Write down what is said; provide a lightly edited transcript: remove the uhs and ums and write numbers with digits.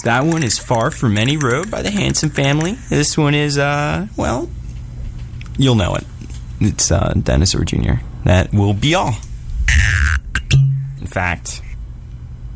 Next, that one is Far From Any Road by the Hanson Family. This one is, well, you'll know it. It's Dennis Orr Jr. That will be all. In fact,